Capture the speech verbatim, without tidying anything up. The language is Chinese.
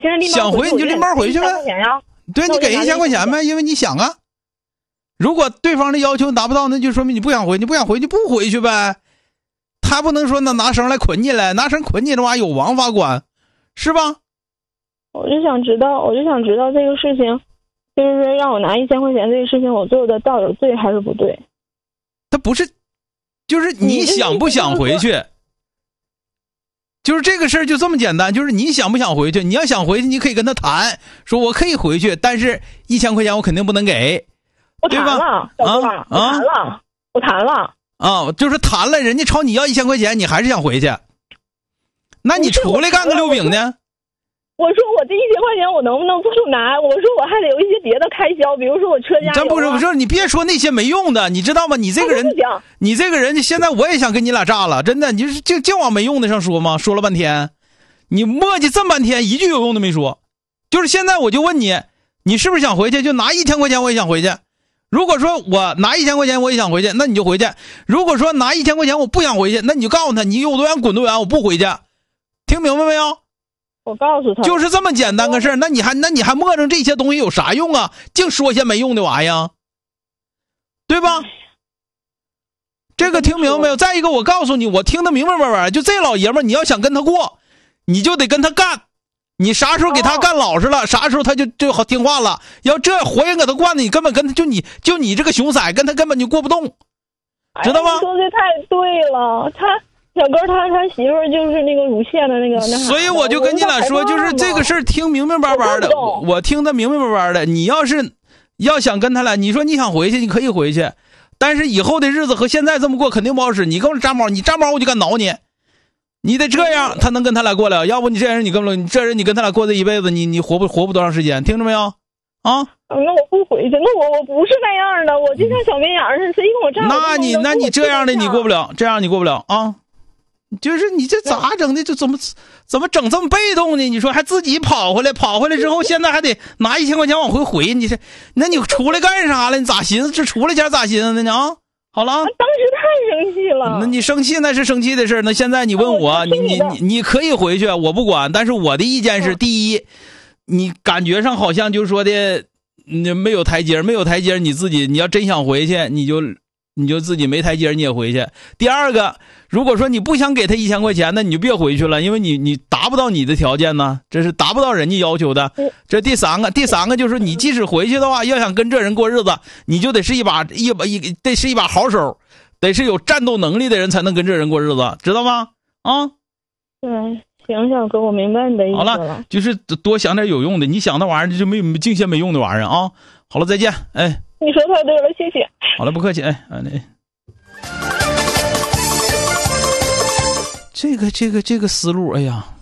现在立马想回你就立马回去呗。对，你给一千块钱呗，因为你想啊。如果对方的要求达不到，那就说明你不想回，你不想回就不回去呗。他不能说那拿绳来捆你来，拿绳捆你的话有王法管，是吧？ 我就想知道，我就想知道这个事情，就是说让我拿一千块钱这个事情，我做的到底对还是不对？ 他不是，就是你想不想回去？就是这个事儿就这么简单，就是你想不想回去？你要想回去，你可以跟他谈，说我可以回去，但是一千块钱我肯定不能给。 我谈了，啊啊，我谈了，我谈了啊，就是谈了，人家朝你要一千块钱，你还是想回去？那你出来干个溜饼呢？ 我说我这一千块钱我能不能不拿？我说我还得有一些别的开销，比如说我车加油、啊。 真不是不是，你别说那些没用的，你知道吗？你这个人，你这个人，现在我也想跟你俩炸了，真的，你就是就净往没用的上说吗？说了半天，你磨叽这么半天，一句有用都没说。就是现在我就问你，你是不是想回去？就拿一千块钱我也想回去。如果说我拿一千块钱我也想回去，那你就回去。如果说拿一千块钱我不想回去，那你就告诉他，你有多远滚多远，我不回去。听明白没有？ 我告诉他， 就是这么简单个事儿。那你还那你还磨蹭这些东西有啥用啊？净说些没用的玩意儿，对吧？这个听明白没有？再一个，我告诉你，我听得明明白白，就这老爷们儿，你要想跟他过，你就得跟他干。你啥时候给他干老实了，啥时候他就就好听话了。要这活人搁他惯的，你根本跟他就你就你这个熊仔，跟他根本就过不动，知道吗？ 哎、你说的太对了，他小哥他他媳妇儿就是那个乳腺的那个那啥。 所以我就跟你俩说，就是这个事儿听明明白白的，我, 我听得明明白白的。你要是要想跟他俩，你说你想回去，你可以回去，但是以后的日子和现在这么过肯定不好使。你跟我扎毛，你扎毛我就敢挠你。你得这样，他能跟他俩过了。要不你这人，你跟不你这人，你跟他俩过这一辈子，你你活不活不多长时间？听着没有？啊？ 那我不回去，那我我不是那样的，我就像小绵羊似的，谁跟我这样？ 那你那你这样的你过不了，这样你过不了啊！就是你这咋整的？就怎么怎么整这么被动呢？你说还自己跑回来，跑回来之后，现在还得拿一千块钱往回回，你这，那你出来干啥了？你咋寻思？这出来前咋寻思的呢？啊？好了， 当时太生气了。 那你生气那是生气的事，那现在你问我，你你你你可以回去，我不管。但是我的意见是，第一，你感觉上好像就是说的，你没有台阶，没有台阶，你自己你要真想回去，你就你就自己没台阶，你也回去。第二个，如果说你不想给他一千块钱，那你就别回去了，因为你你达不到你的条件呢，这是达不到人家要求的。这第三个，第三个就是你即使回去的话，要想跟这人过日子，你就得是一把一把一得是一把好手，得是有战斗能力的人才能跟这人过日子，知道吗？啊？ 对，行，小哥，我明白你的意思了。 好了，就是多想点有用的，你想那玩意儿就没有净些没用的玩意儿啊。好了，再见，哎。 你说太对了，谢谢。 好了，不客气，哎，哎，这个这个这个思路，哎呀。